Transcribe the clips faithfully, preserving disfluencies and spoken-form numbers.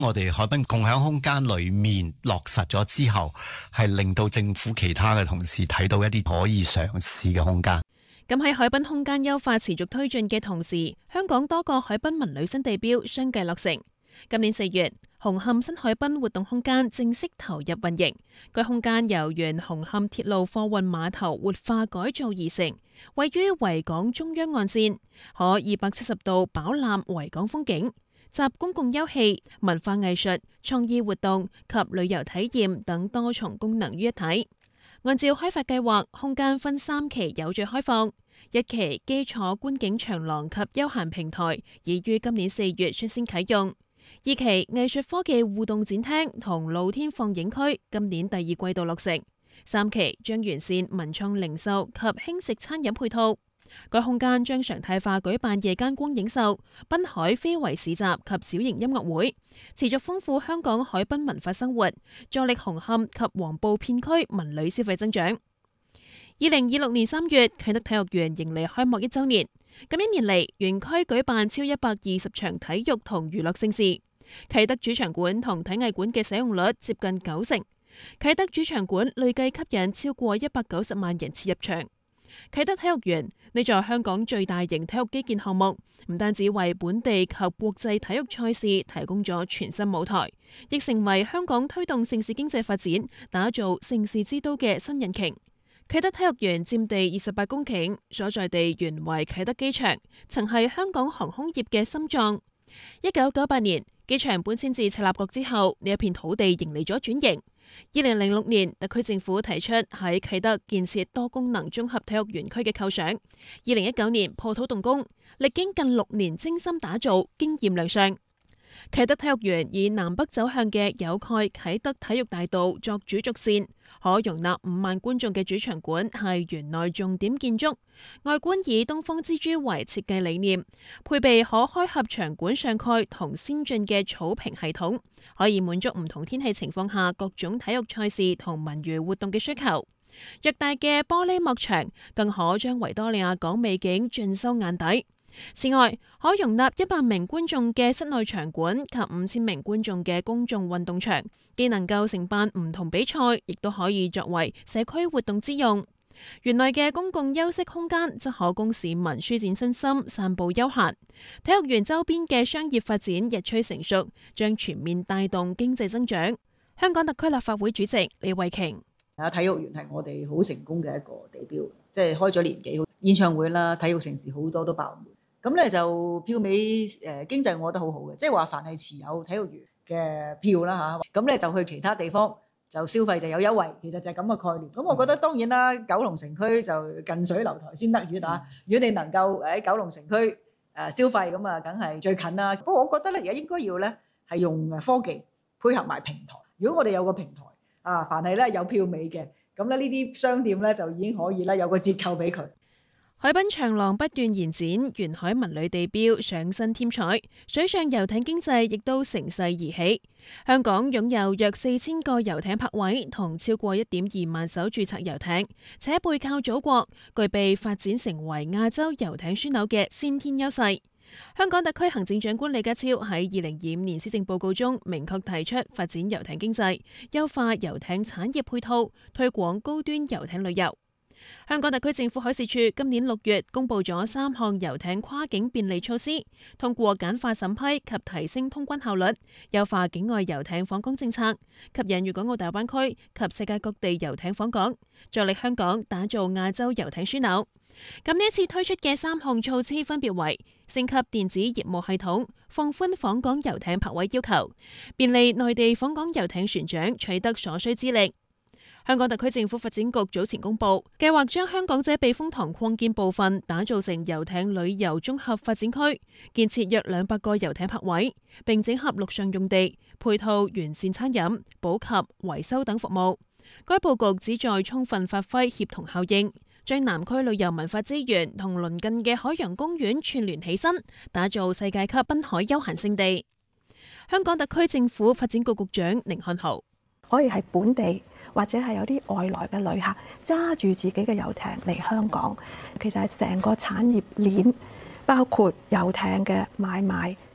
我哋海濱共享空間裏面落實咗之後，係令到政府其他嘅同事睇到一啲可以嘗試嘅空間。 咁喺海濱空間優化持續推進嘅同時，香港多個海濱文旅新地標相繼落成。今年四月，紅磡新海濱活動空間正式投入運營。該空間由原紅磡鐵路貨運碼頭活化改造而成，位於維港中央岸線，可二百七十度飽覽維港風景，集公共休憩、文化藝術、創意活動及旅遊體驗等多重功能於一體。按照開發計劃，空間分三期有序開放。一期基礎觀景長廊及休閒平台已於今年四月率先啟用。二期藝術科技互動展廳同露天放映區今年第二季度落成。三期將完善文創零售及輕食餐飲配套。該空間將常態化舉辦夜間光影秀、濱海非遺市集及小型音樂會，持續豐富香港海濱文化生活，助力紅磡及黃埔片區文旅消費增長。二零二六年三月，啟德體育園迎嚟開幕一週年。咁一年嚟，園區舉辦超一百二十場體育同娛樂盛事。啟德主場館同體藝館嘅使用率接近九成。啟德主場館累計吸引超過一百九十萬人次入場。啟德體育園呢座香港最大型體育基建項目，唔單止為本地及國際體育賽事提供咗全新舞台，亦成為香港推動盛事經濟發展、打造盛事之都嘅新引擎。啟德體育園佔地二十八公頃，所在地原為啟德機場，曾係香港航空業嘅心臟。一九九八年機場搬遷至赤鱲角之後，呢一片土地迎嚟咗轉型。二零零六年，特區政府提出喺啟德建設多功能綜合體育園區嘅構想。二零一九年破土動工，歷經近六年精心打造，經驗亮相。啟德體育園以南北走向嘅有蓋啟德體育大道作主軸線，可容納五萬觀眾嘅主場館係園內重點建築，外觀以東方之珠為設計理念，配備可開合場館上蓋同先進嘅草坪系統，可以滿足唔同天氣情況下各種體育賽事同文娛活動嘅需求。偌大嘅玻璃幕牆更可將維多利亞港美景盡收眼底。此外，可容納一百名觀眾嘅室內場館及五千名觀眾嘅公眾運動場，既能夠承辦唔同比賽，亦都可以作為社區活動之用。園內嘅公共休息空間則可供市民舒展身心、散步休閒。體育園周邊嘅商業發展日趨成熟，將全面帶動經濟增長。香港特區立法會主席李慧瓊： 啊，體育園係我哋好成功嘅一個地標，即係開咗年幾，演唱會啦、體育盛事好多都爆滿。咁咧就票尾誒、呃、經濟，我覺得好好嘅，即係話凡係持有體育園嘅票啦嚇，咁、啊、咧就去其他地方就消費就有優惠，其實就係咁嘅概念。咁我覺得當然啦，九龍城區就近水樓台先得月啊！如果你能夠喺九龍城區誒、呃、消費，咁啊梗係最近啦。不過我覺得咧，而家應該要咧係用科技配合埋平台。如果我哋有個平台啊，凡係咧有票尾嘅，咁咧呢啲商店咧就已經可以咧有個折扣俾佢。 海濱長廊不斷延展，沿海文旅地標上新添彩，水上遊艇經濟亦都乘勢而起。香港擁有約四千個遊艇泊位同超過一點二萬艘註冊遊艇，且背靠祖國，具備發展成為亞洲遊艇樞紐嘅先天優勢。香港特區行政長官李家超喺二零二五年施政報告中明確提出發展遊艇經濟，優化遊艇產業配套，推廣高端遊艇旅遊。香港特區政府海事處今年六月公布咗三項遊艇跨境便利措施，通過簡化審批及提升通關效率，優化境外遊艇訪港政策，吸引粵港澳大灣區及世界各地遊艇訪港，助力香港打造亞洲遊艇樞紐。咁呢一次推出嘅三項措施分別為升級電子業務系統、放寬訪港遊艇泊位要求、便利內地訪港遊艇船長取得所需資歷。香港特區政府發展局早前公布，計劃將香港仔避風塘擴建部分打造成遊艇旅遊綜合發展區，建設約兩百個遊艇泊位，並整合陸上用地，配套完善餐飲、補給、維修等服務。該佈局旨在充分發揮協同效應，將南區旅遊文化資源同鄰近嘅海洋公園串聯起身，打造世界級濱海休閒勝地。香港特區政府發展局局長寧漢豪： 可以係本地或者係有啲外來嘅旅客揸住自己嘅遊艇嚟香港，其實係成個產業鏈，包括遊艇嘅買賣、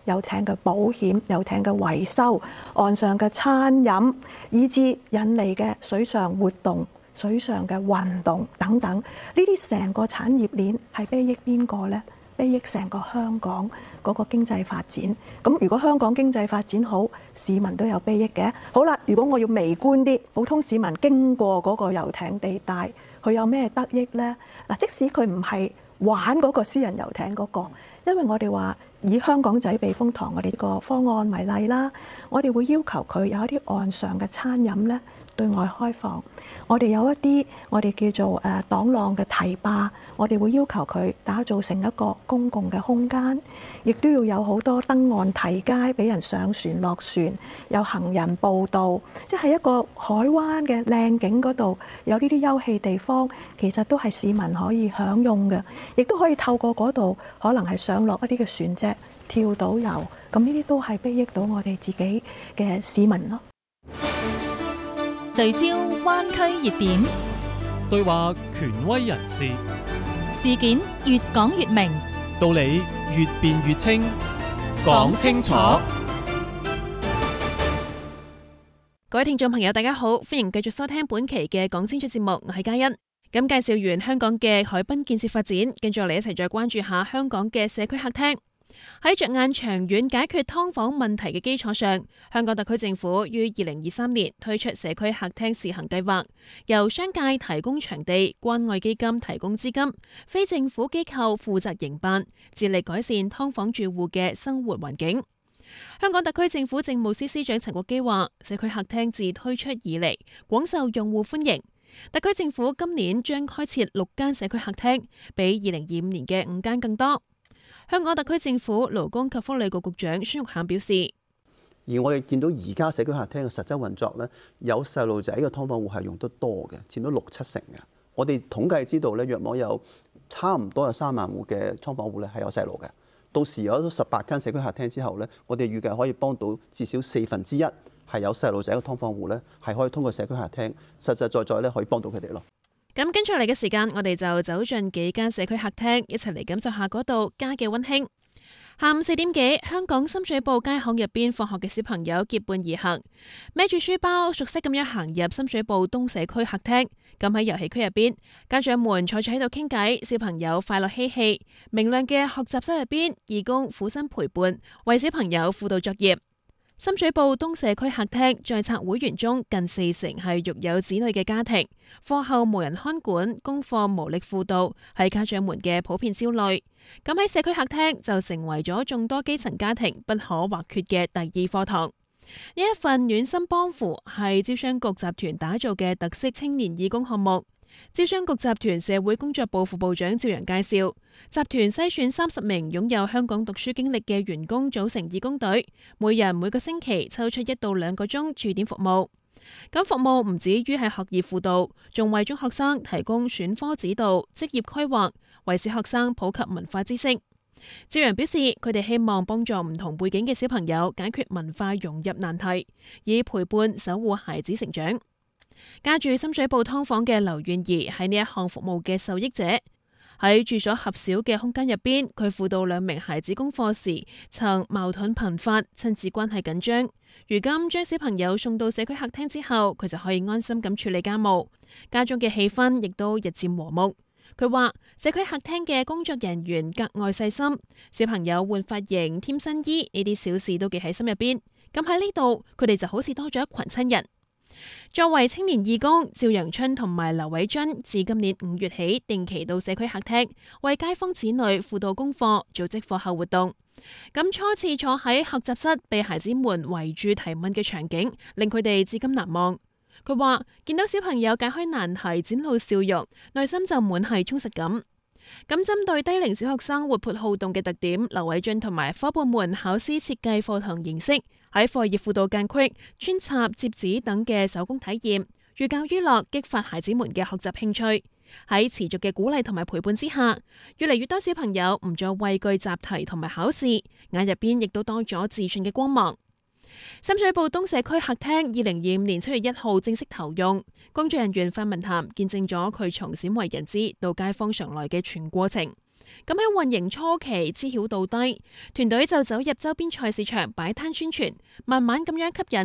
遊艇嘅保險、遊艇嘅維修、岸上嘅餐飲，以至引嚟嘅水上活動、水上嘅運動等等，呢啲成個產業鏈係裨益邊個呢？裨益成個香港嗰個經濟發展。咁如果香港經濟發展好，市民都有裨益嘅。好啦，如果我要微觀啲，普通市民經過嗰個遊艇地帶，佢有咩得益呢？嗱，即使佢唔係玩嗰個私人遊艇嗰個，因為我哋話以香港仔避風塘我哋呢個方案為例啦，我哋會要求佢有一啲岸上嘅餐飲呢對外開放，我哋有一啲我哋叫做誒擋浪嘅堤壩，我哋會要求佢打造成一個公共嘅空間，亦都要有好多登岸梯階俾人上船落船，有行人步道，即係一個海灣嘅靚景嗰度有呢啲休憩地方，其實都係市民可以享用嘅，亦都可以透過嗰度可能係上落一啲嘅船隻跳島遊，咁呢啲都係裨益到我哋自己嘅市民咯。 聚焦灣區熱點， 對話權威人士， 事件越講越明， 道理越辯越清，講清楚。 各位聽眾朋友大家好，歡迎繼續收聽本期嘅講清楚節目，我係嘉欣。咁介紹完香港嘅海濱建設發展，跟住我哋一齊再關注下香港嘅社區客廳。喺着眼長遠解決劏房問題嘅基礎上，香港特區政府於二零二三年推出社區客廳試行計劃，由商界提供場地，關愛基金提供資金，非政府機構負責營辦，致力改善劏房住戶嘅生活環境。香港特區政府政務司司長陳國基話，社區客廳自推出以嚟廣受用戶歡迎，特區政府今年將開設六間社區客廳，比二零二五年嘅五間更多。香港特區政府勞工及福利局局長孫玉菡表示， 而我哋見到而家社區客廳嘅實質運作咧，有細路仔嘅劏房戶係用得多嘅，佔到六七成嘅。我哋統計知道咧，約莫有差唔多有三萬戶嘅劏房戶咧係有細路嘅。到時有咗十八間社區客廳之後咧，我哋預計可以幫到至少四分之一係有細路仔嘅劏房戶咧，係可以通過社區客廳實實在在咧可以幫到佢哋咯。 咁跟住嚟嘅時間，我哋就走進幾間社區客廳，一齊嚟感受下嗰度家嘅溫馨。下午四點幾，香港深水埗街巷入邊放學嘅小朋友結伴而行，孭住書包，熟悉咁樣行入深水埗東社區客廳。咁喺遊戲區入邊，家長們坐住喺度傾偈，小朋友快樂嬉戲。明亮嘅學習室入邊，義工苦心陪伴，為小朋友輔導作業。深水埗東社區客廳在冊會員中，近四成係育有子女嘅家庭，課後無人看管，功課無力輔導，係家長們嘅普遍焦慮。咁喺社區客廳就成為咗眾多基層家庭不可或缺嘅第二課堂。呢一份暖心幫扶係招商局集團打造嘅特色青年義工項目。招商局集團社會工作部副部長趙陽介紹，集團篩選三十名擁有香港讀書經歷嘅員工組成義工隊，每人每個星期抽出一到兩個鐘駐點服務。咁服務唔止於係學業輔導，仲為中學生提供選科指導、職業規劃，為小學生普及文化知識。趙陽表示，佢哋希望幫助唔同背景嘅小朋友解決文化融入難題，以陪伴守護孩子成長。家住深水埗劏房嘅劉婉儀係呢一項服務嘅受益者。喺住所狹小嘅空間入邊，佢輔導兩名孩子功課時曾矛盾頻發，親子關係緊張。如今將小朋友送到社區客廳之後，佢就可以安心咁處理家務，家中嘅氣氛亦都日漸和睦。佢話社區客廳嘅工作人員格外細心，小朋友換髮型、添新衣呢啲小事都記喺心入邊。咁喺呢度，佢哋就好似多咗一群親人。作為青年義工，趙陽春同埋劉偉津自今年五月起定期到社區客廳為街坊子女輔導功課、組織課後活動。咁初次坐喺學習室被孩子們圍住提問嘅場景，令佢哋至今難忘。佢話見到小朋友解開難題展露笑容，內心就滿係充實感。咁針對低齡小學生活潑好動嘅特點，劉偉俊同埋伙伴們考試設計課堂形式，喺課業輔導間隙、穿插、摺紙等嘅手工體驗，寓教於樂，激發孩子們嘅學習興趣。喺持續嘅鼓勵同埋陪伴之下，越嚟越多小朋友唔再畏懼習題同埋考試，眼入邊亦都多咗自信嘅光芒。深水埗東社區客廳二零二五年七月一號正式投用，工作人員范文涵見證咗佢從鮮為人知到街坊常來嘅全過程。 咁喺運營初期知曉度低，團隊就走入周邊菜市場擺攤宣傳，慢慢咁樣吸引